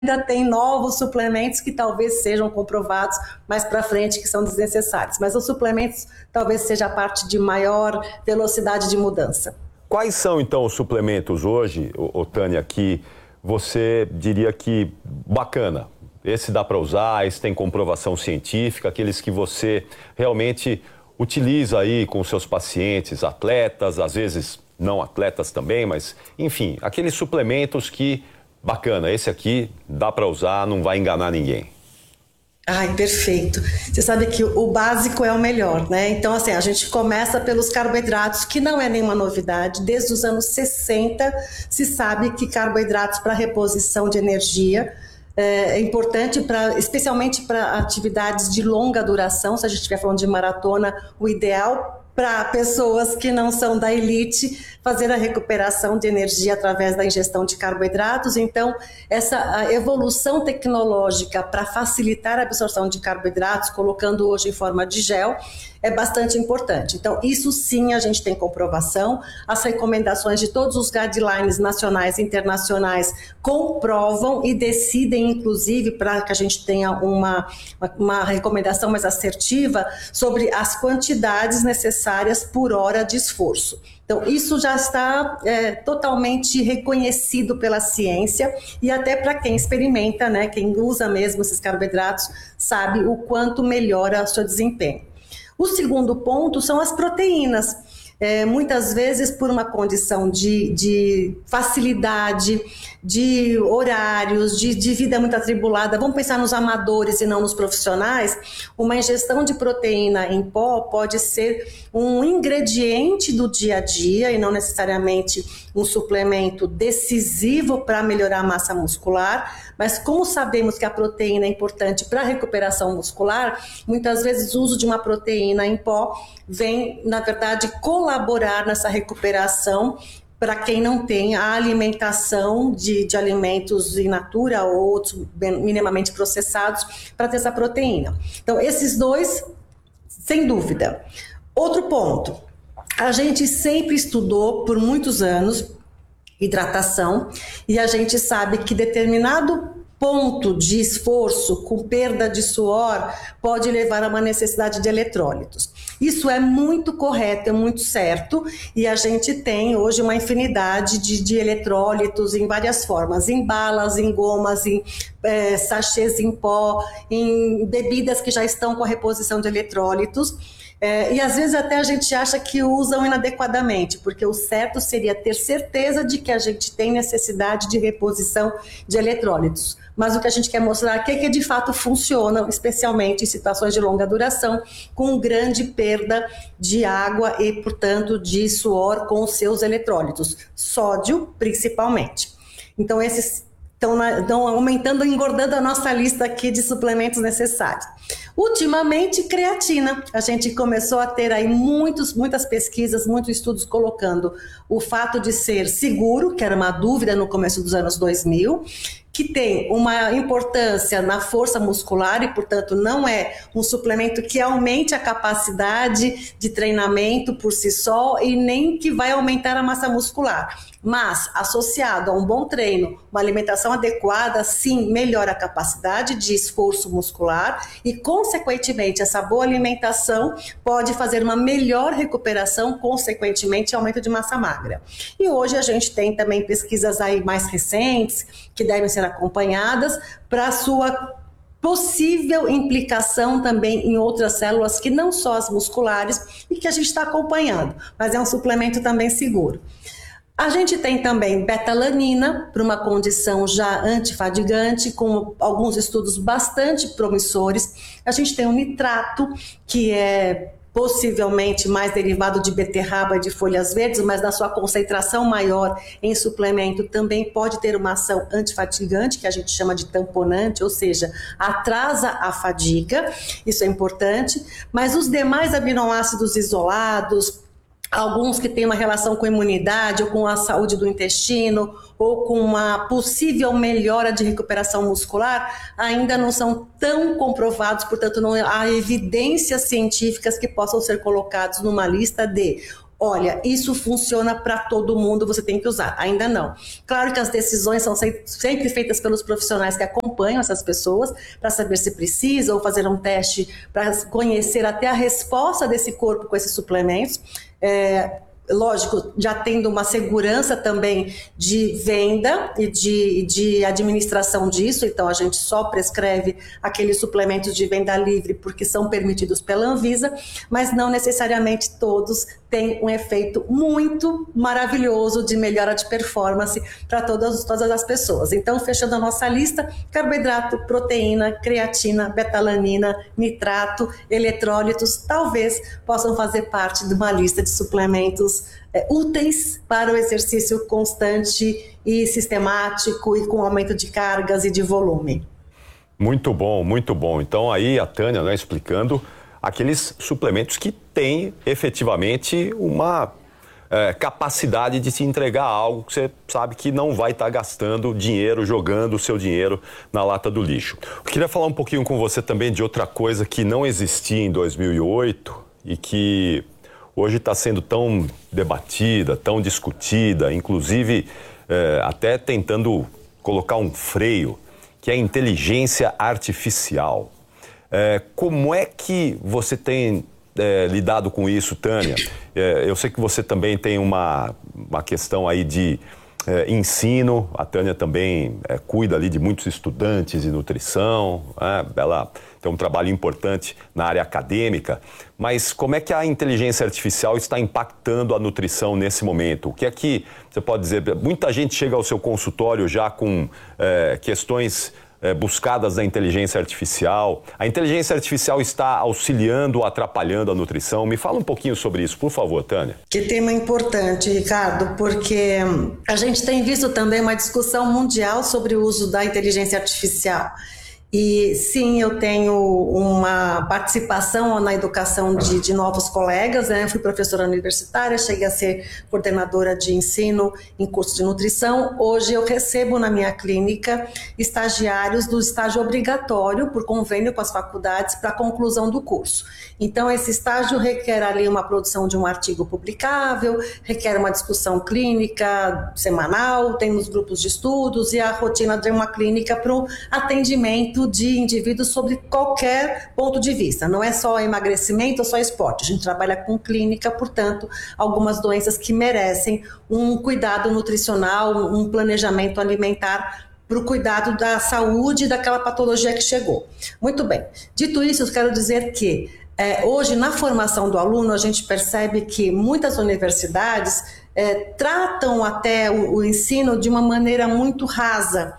ainda tem novos suplementos que talvez sejam comprovados mais para frente que são desnecessários. Mas os suplementos talvez seja a parte de maior velocidade de mudança. Quais são, então, os suplementos hoje, Tânia, que você diria que bacana? Esse dá para usar, esse tem comprovação científica, aqueles que você realmente utiliza aí com seus pacientes, atletas, às vezes não atletas também, mas, enfim, aqueles suplementos que... Bacana, esse aqui dá para usar, não vai enganar ninguém. Ai, perfeito. Você sabe que o básico é o melhor, né? Então, assim, a gente começa pelos carboidratos, que não é nenhuma novidade. Desde os anos 60 se sabe que carboidratos para reposição de energia é importante, especialmente para atividades de longa duração. Se a gente estiver falando de maratona, o ideal para pessoas que não são da elite, fazer a recuperação de energia através da ingestão de carboidratos. Então, essa evolução tecnológica para facilitar a absorção de carboidratos, colocando hoje em forma de gel, é bastante importante. Então, isso sim a gente tem comprovação. As recomendações de todos os guidelines nacionais e internacionais comprovam e decidem, inclusive, para que a gente tenha uma recomendação mais assertiva sobre as quantidades necessárias por hora de esforço. Então, isso já está totalmente reconhecido pela ciência e até para quem experimenta, né, quem usa mesmo esses carboidratos, sabe o quanto melhora o seu desempenho. O segundo ponto são as proteínas. Muitas vezes por uma condição de facilidade, de horários, de vida muito atribulada, vamos pensar nos amadores e não nos profissionais, uma ingestão de proteína em pó pode ser um ingrediente do dia a dia e não necessariamente um suplemento decisivo para melhorar a massa muscular, mas como sabemos que a proteína é importante para a recuperação muscular, muitas vezes o uso de uma proteína em pó vem, na verdade, colaborar nessa recuperação para quem não tem a alimentação de alimentos in natura ou outros minimamente processados para ter essa proteína. Então, esses dois, sem dúvida. Outro ponto, a gente sempre estudou por muitos anos hidratação e a gente sabe que determinado ponto de esforço com perda de suor pode levar a uma necessidade de eletrólitos. Isso é muito correto, é muito certo e a gente tem hoje uma infinidade de eletrólitos em várias formas, em balas, em gomas, em sachês em pó, em bebidas que já estão com a reposição de eletrólitos. E às vezes até a gente acha que usam inadequadamente, porque o certo seria ter certeza de que a gente tem necessidade de reposição de eletrólitos. Mas o que a gente quer mostrar aqui é que de fato funcionam, especialmente em situações de longa duração, com grande perda de água e, portanto, de suor com os seus eletrólitos, sódio principalmente. Então esses estão aumentando e engordando a nossa lista aqui de suplementos necessários. Ultimamente, creatina. A gente começou a ter aí muitas pesquisas, muitos estudos colocando o fato de ser seguro, que era uma dúvida no começo dos anos 2000, que tem uma importância na força muscular e, portanto, não é um suplemento que aumente a capacidade de treinamento por si só e nem que vai aumentar a massa muscular. Mas, associado a um bom treino, uma alimentação adequada, sim, melhora a capacidade de esforço muscular e, consequentemente, essa boa alimentação pode fazer uma melhor recuperação, consequentemente, aumento de massa magra. E hoje a gente tem também pesquisas aí mais recentes, que devem ser acompanhadas, para a sua possível implicação também em outras células que não só as musculares e que a gente está acompanhando, mas é um suplemento também seguro. A gente tem também betalanina, para uma condição já antifadigante, com alguns estudos bastante promissores. A gente tem o nitrato, que é possivelmente mais derivado de beterraba e de folhas verdes, mas na sua concentração maior em suplemento também pode ter uma ação antifatigante, que a gente chama de tamponante, ou seja, atrasa a fadiga, isso é importante, mas os demais aminoácidos isolados, alguns que têm uma relação com a imunidade ou com a saúde do intestino ou com uma possível melhora de recuperação muscular, ainda não são tão comprovados, portanto não há evidências científicas que possam ser colocados numa lista de olha, isso funciona para todo mundo, você tem que usar. Ainda não. Claro que as decisões são sempre feitas pelos profissionais que acompanham essas pessoas para saber se precisa ou fazer um teste para conhecer até a resposta desse corpo com esses suplementos. Lógico, já tendo uma segurança também de venda e de administração disso, então a gente só prescreve aqueles suplementos de venda livre porque são permitidos pela Anvisa, mas não necessariamente todos têm um efeito muito maravilhoso de melhora de performance para todas as pessoas. Então, fechando a nossa lista, carboidrato, proteína, creatina, betalanina, nitrato, eletrólitos, talvez possam fazer parte de uma lista de suplementos úteis para o exercício constante e sistemático e com aumento de cargas e de volume. Muito bom, muito bom. Então aí a Tânia, né, explicando aqueles suplementos que têm efetivamente uma capacidade de te entregar algo que você sabe que não vai estar gastando dinheiro, jogando o seu dinheiro na lata do lixo. Eu queria falar um pouquinho com você também de outra coisa que não existia em 2008 e que hoje está sendo tão debatida, tão discutida, inclusive até tentando colocar um freio, que é a inteligência artificial. Como é que você tem lidado com isso, Tânia? Eu sei que você também tem uma questão aí de ensino, a Tânia também cuida ali de muitos estudantes de nutrição, ela tem um trabalho importante na área acadêmica, mas como é que a inteligência artificial está impactando a nutrição nesse momento? O que é que você pode dizer? Muita gente chega ao seu consultório já com questões buscadas da inteligência artificial. A inteligência artificial está auxiliando ou atrapalhando a nutrição? Me fala um pouquinho sobre isso, por favor, Tânia. Que tema importante, Ricardo, porque a gente tem visto também uma discussão mundial sobre o uso da inteligência artificial. E sim, eu tenho uma participação na educação de novos colegas, né? Eu fui professora universitária, cheguei a ser coordenadora de ensino em curso de nutrição. Hoje eu recebo na minha clínica estagiários do estágio obrigatório, por convênio com as faculdades, para a conclusão do curso. Então esse estágio requer ali uma produção de um artigo publicável, requer uma discussão clínica semanal, temos grupos de estudos e a rotina de uma clínica para o atendimento de indivíduos sobre qualquer ponto de vista. Não é só emagrecimento ou só esporte. A gente trabalha com clínica, portanto, algumas doenças que merecem um cuidado nutricional, um planejamento alimentar para o cuidado da saúde daquela patologia que chegou. Muito bem. Dito isso, eu quero dizer que hoje, na formação do aluno, a gente percebe que muitas universidades tratam até o ensino de uma maneira muito rasa.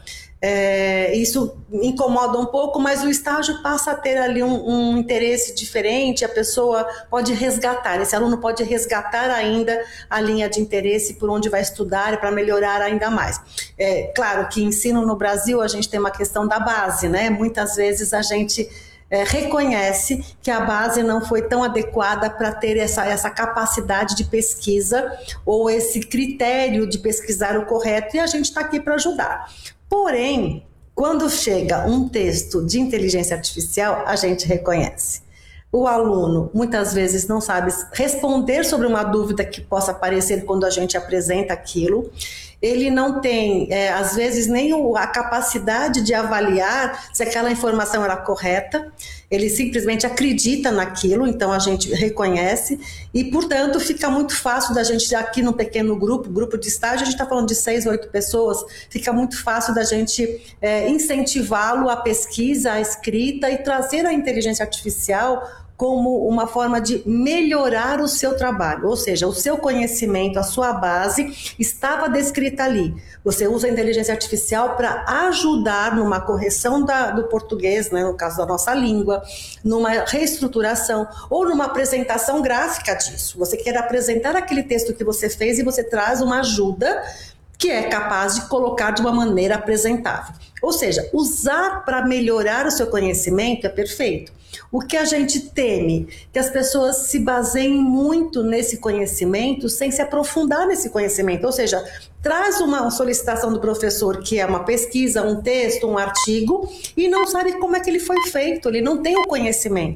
Isso incomoda um pouco, mas o estágio passa a ter ali um interesse diferente, a pessoa pode resgatar, esse aluno pode resgatar ainda a linha de interesse por onde vai estudar para melhorar ainda mais. Claro que ensino no Brasil a gente tem uma questão da base, né? Muitas vezes a gente reconhece que a base não foi tão adequada para ter essa capacidade de pesquisa ou esse critério de pesquisar o correto, e a gente está aqui para ajudar. Porém, quando chega um texto de inteligência artificial, a gente reconhece. O aluno muitas vezes não sabe responder sobre uma dúvida que possa aparecer quando a gente apresenta aquilo. Ele não tem, às vezes, nem a capacidade de avaliar se aquela informação era correta. Ele simplesmente acredita naquilo, então a gente reconhece e, portanto, fica muito fácil da gente, aqui no pequeno grupo de estágio, a gente está falando de 6 ou 8 pessoas, fica muito fácil da gente incentivá-lo à pesquisa, à escrita e trazer a inteligência artificial como uma forma de melhorar o seu trabalho, ou seja, o seu conhecimento, a sua base estava descrita ali. Você usa a inteligência artificial para ajudar numa correção do português, né, no caso da nossa língua, numa reestruturação ou numa apresentação gráfica disso. Você quer apresentar aquele texto que você fez e você traz uma ajuda que é capaz de colocar de uma maneira apresentável. Ou seja, usar para melhorar o seu conhecimento é perfeito. O que a gente teme? Que as pessoas se baseiem muito nesse conhecimento sem se aprofundar nesse conhecimento. Ou seja, traz uma solicitação do professor que é uma pesquisa, um texto, um artigo, e não sabe como é que ele foi feito, ele não tem o conhecimento.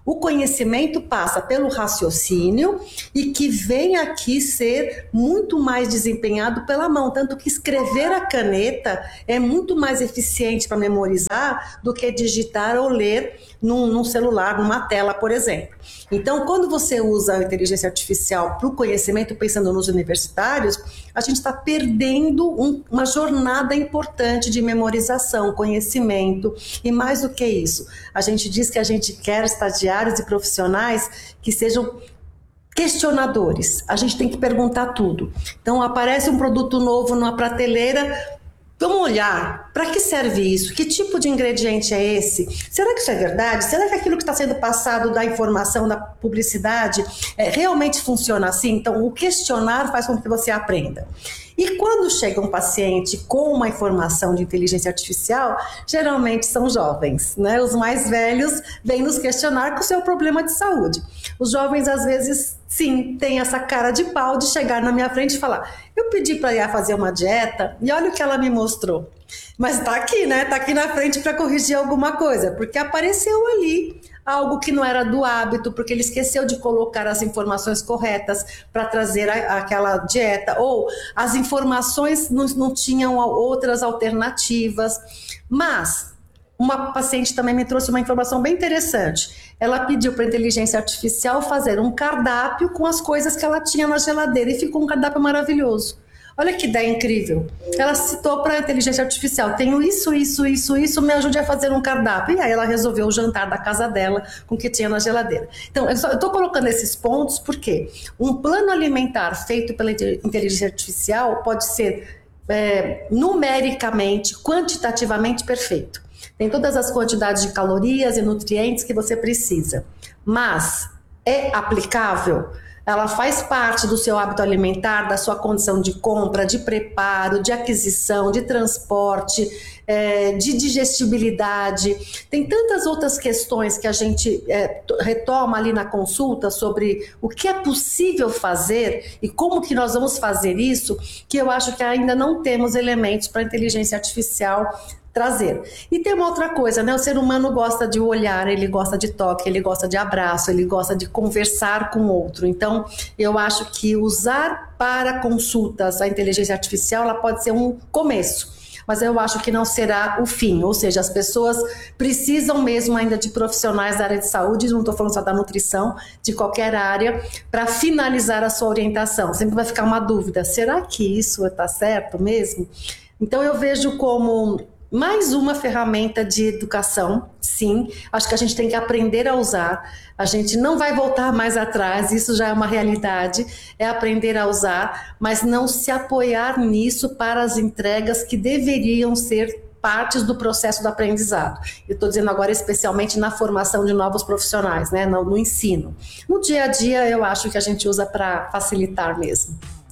O conhecimento passa pelo raciocínio e que vem aqui ser muito mais desempenhado pela mão, tanto que escrever a caneta é muito mais eficiente para memorizar do que digitar ou ler num celular, numa tela, por exemplo. Então, quando você usa a inteligência artificial para o conhecimento, pensando nos universitários, a gente está perdendo uma jornada importante de memorização, conhecimento, e mais do que isso, a gente diz que a gente quer estagiários e profissionais que sejam questionadores. A gente tem que perguntar tudo. Então, aparece um produto novo numa prateleira, vamos olhar, para que serve isso? Que tipo de ingrediente é esse? Será que isso é verdade? Será que aquilo que está sendo passado da informação, da publicidade, realmente funciona assim? Então, o questionar faz com que você aprenda. E quando chega um paciente com uma informação de inteligência artificial, geralmente são jovens, né? Os mais velhos vêm nos questionar com o seu problema de saúde. Os jovens, às vezes, sim, têm essa cara de pau de chegar na minha frente e falar: eu pedi para ela fazer uma dieta e olha o que ela me mostrou. Mas está aqui, né? Está aqui na frente para corrigir alguma coisa, porque apareceu ali algo que não era do hábito, porque ele esqueceu de colocar as informações corretas para trazer aquela dieta, ou as informações não tinham outras alternativas. Mas uma paciente também me trouxe uma informação bem interessante. Ela pediu para a inteligência artificial fazer um cardápio com as coisas que ela tinha na geladeira e ficou um cardápio maravilhoso. Olha que ideia incrível. Ela citou para a inteligência artificial: tenho isso, me ajude a fazer um cardápio. E aí ela resolveu o jantar da casa dela com o que tinha na geladeira. Então, eu estou colocando esses pontos porque um plano alimentar feito pela inteligência artificial pode ser numericamente, quantitativamente perfeito. Tem todas as quantidades de calorias e nutrientes que você precisa. Mas é aplicável? Ela faz parte do seu hábito alimentar, da sua condição de compra, de preparo, de aquisição, de transporte, de digestibilidade. Tem tantas outras questões que a gente retoma ali na consulta sobre o que é possível fazer e como que nós vamos fazer isso, que eu acho que ainda não temos elementos para a inteligência artificial trazer. E tem uma outra coisa, né? O ser humano gosta de olhar, ele gosta de toque, ele gosta de abraço, ele gosta de conversar com o outro. Então, eu acho que usar para consultas a inteligência artificial, ela pode ser um começo, mas eu acho que não será o fim. Ou seja, as pessoas precisam mesmo ainda de profissionais da área de saúde, não estou falando só da nutrição, de qualquer área, para finalizar a sua orientação. Sempre vai ficar uma dúvida: será que isso está certo mesmo? Então, eu vejo como mais uma ferramenta de educação, sim. Acho que a gente tem que aprender a usar. A gente não vai voltar mais atrás, isso já é uma realidade. É aprender a usar, mas não se apoiar nisso para as entregas que deveriam ser partes do processo do aprendizado. Eu estou dizendo agora especialmente na formação de novos profissionais, né? No ensino. No dia a dia, eu acho que a gente usa para facilitar mesmo.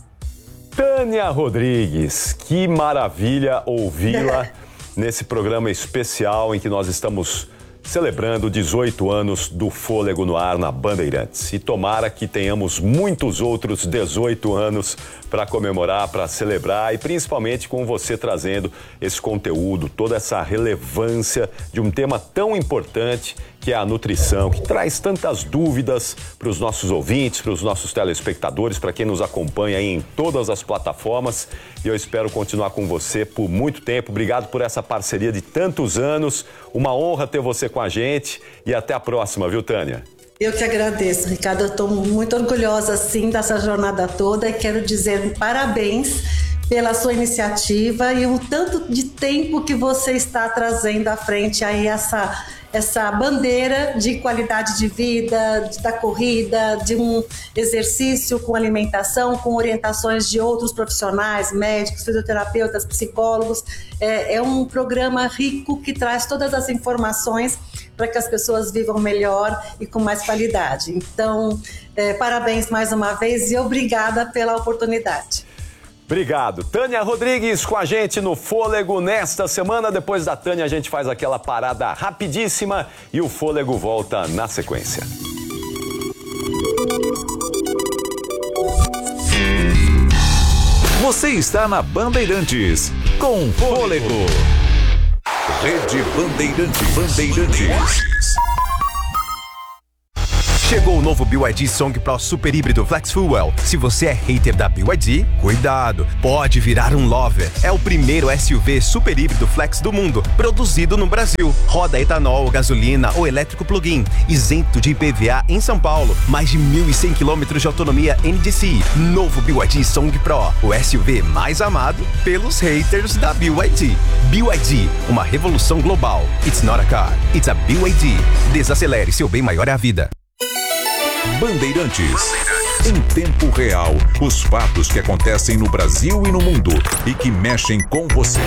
Tânia Rodrigues, que maravilha ouvi-la nesse programa especial em que nós estamos celebrando 18 anos do Fôlego no Ar na Bandeirantes. E tomara que tenhamos muitos outros 18 anos para comemorar, para celebrar, e principalmente com você trazendo esse conteúdo, toda essa relevância de um tema tão importante que é a nutrição, que traz tantas dúvidas para os nossos ouvintes, para os nossos telespectadores, para quem nos acompanha aí em todas as plataformas. E eu espero continuar com você por muito tempo. Obrigado por essa parceria de tantos anos. Uma honra ter você com a gente e até a próxima, viu, Tânia? Eu que agradeço, Ricardo. Eu estou muito orgulhosa, sim, dessa jornada toda, e quero dizer parabéns pela sua iniciativa e o tanto de tempo que você está trazendo à frente aí essa bandeira de qualidade de vida, da corrida, de um exercício com alimentação, com orientações de outros profissionais, médicos, fisioterapeutas, psicólogos. É um programa rico que traz todas as informações para que as pessoas vivam melhor e com mais qualidade. Então, parabéns mais uma vez e obrigada pela oportunidade. Obrigado. Tânia Rodrigues com a gente no Fôlego nesta semana. Depois da Tânia, a gente faz aquela parada rapidíssima e o Fôlego volta na sequência. Você está na Bandeirantes com Fôlego. Rede Bandeirantes. Chegou o novo BYD Song Pro Super Híbrido Flex Fuel. Se você é hater da BYD, cuidado, pode virar um lover. É o primeiro SUV super híbrido flex do mundo, produzido no Brasil. Roda etanol, gasolina ou elétrico plug-in, isento de IPVA em São Paulo. Mais de 1.100 km de autonomia NDCi. Novo BYD Song Pro, o SUV mais amado pelos haters da BYD. BYD, uma revolução global. It's not a car, it's a BYD. Desacelere, seu bem maior é a vida. Bandeirantes. Em tempo real, os fatos que acontecem no Brasil e no mundo e que mexem com você.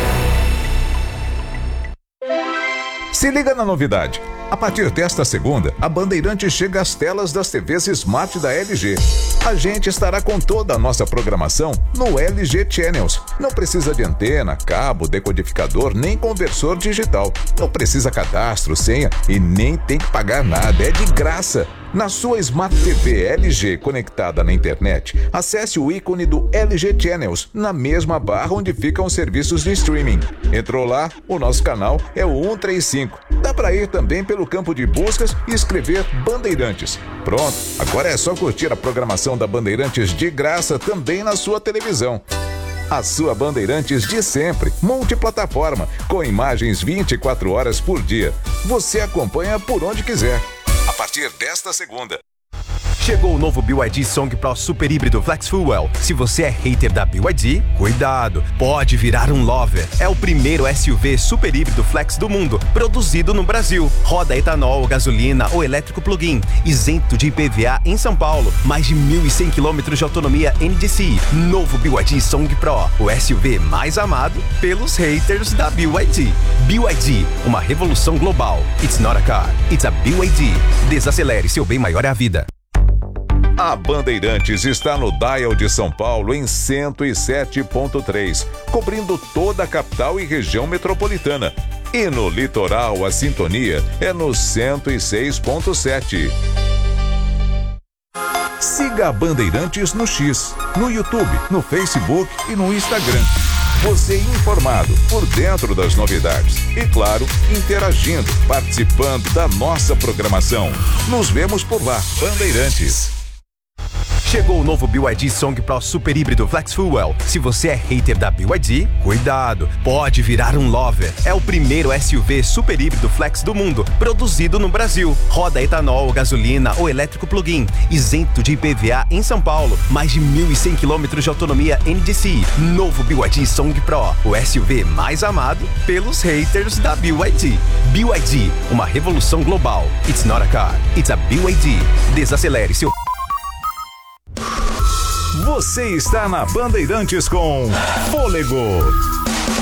Se liga na novidade. A partir desta segunda, a Bandeirantes chega às telas das TVs Smart da LG. A gente estará com toda a nossa programação no LG Channels. Não precisa de antena, cabo, decodificador, nem conversor digital. Não precisa cadastro, senha e nem tem que pagar nada. É de graça. Na sua Smart TV LG conectada na internet, acesse o ícone do LG Channels na mesma barra onde ficam os serviços de streaming. Entrou lá, o nosso canal é o 135. Dá para ir também pelo campo de buscas e escrever Bandeirantes. Pronto, agora é só curtir a programação da Bandeirantes de graça também na sua televisão. A sua Bandeirantes de sempre, multiplataforma, com imagens 24 horas por dia. Você acompanha por onde quiser. A partir desta segunda. Chegou o novo BYD Song Pro Super Híbrido Flex Fuel. Se você é hater da BYD, cuidado, pode virar um lover. É o primeiro SUV super híbrido flex do mundo, produzido no Brasil. Roda etanol, gasolina ou elétrico plug-in, isento de IPVA em São Paulo. Mais de 1.100 km de autonomia NDCi. Novo BYD Song Pro, o SUV mais amado pelos haters da BYD. BYD, uma revolução global. It's not a car, it's a BYD. Desacelere, seu bem maior é a vida. A Bandeirantes está no Dial de São Paulo em 107.3, cobrindo toda a capital e região metropolitana. E no litoral, a sintonia é no 106.7. Siga a Bandeirantes no X, no YouTube, no Facebook e no Instagram. Você informado, por dentro das novidades. E claro, interagindo, participando da nossa programação. Nos vemos por lá, Bandeirantes. Chegou o novo BYD Song Pro Super Híbrido Flex Fuel. Se você é hater da BYD, cuidado, pode virar um lover. É o primeiro SUV super híbrido flex do mundo, produzido no Brasil. Roda etanol, gasolina ou elétrico plug-in, isento de IPVA em São Paulo. Mais de 1.100 km de autonomia NDCi. Novo BYD Song Pro, o SUV mais amado pelos haters da BYD. BYD, uma revolução global. It's not a car, it's a BYD. Desacelere, seu... Você está na Bandeirantes com Fôlego.